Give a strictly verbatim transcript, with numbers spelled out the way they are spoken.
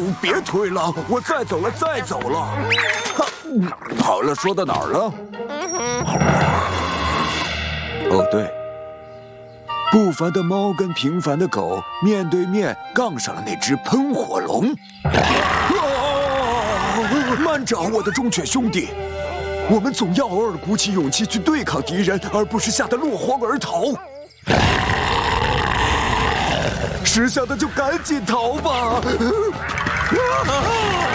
别推了，我再走了，再走了。哈，好了，说到哪儿了？哦，对，不凡的猫跟平凡的狗面对面杠上了那只喷火龙。啊！慢着，我的忠犬兄弟，我们总要偶尔鼓起勇气去对抗敌人，而不是吓得落荒而逃。识相的就赶紧逃吧！啊